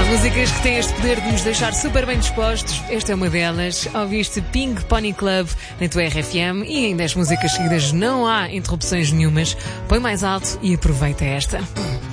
Músicas que têm este poder de nos deixar super bem dispostos. Esta é uma delas. Ouviste Pink Pony Club na tua RFM e em 10 músicas seguidas não há interrupções nenhumas. Põe mais alto e aproveita esta.